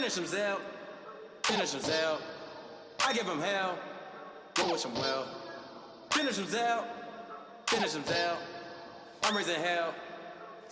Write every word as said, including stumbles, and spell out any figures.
Finish him, Zell. Finish him, Zell. I give him hell. Go wish him well. Finish him, Zell. Finish him, Zell. I'm raising hell.